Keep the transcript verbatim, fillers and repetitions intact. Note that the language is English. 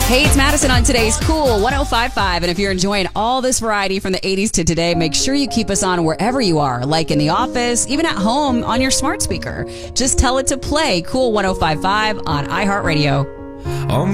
Hey, it's Madison on today's Cool one oh five point five. And if you're enjoying all this variety from the eighties to today, make sure you keep us on wherever you are, like in the office, even at home on your smart speaker. Just tell it to play Cool one oh five point five on iHeartRadio.